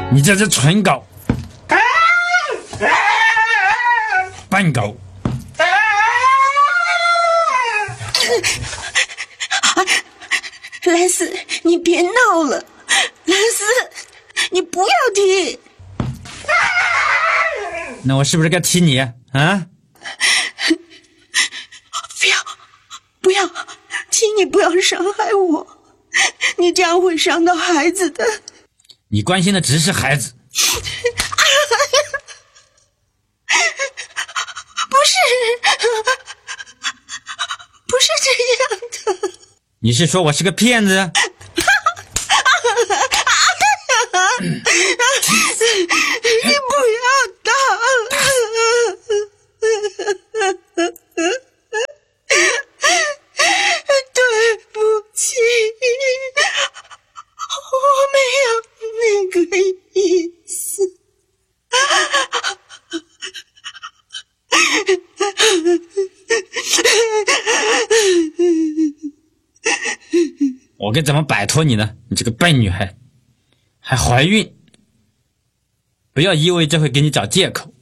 你这只蠢狗，笨狗。 兰斯，你别闹了，兰斯，你不要踢。 那我是不是该踢你啊？ 不要，请你不要伤害我，你这样会伤到孩子的。 你关心的只是孩子。 不是这样的。 你是说我是个骗子？ 你不要打。对不起，我没有那个意思。 我该怎么摆脱你呢？你这个笨女孩，还怀孕！不要以为这会给你找借口。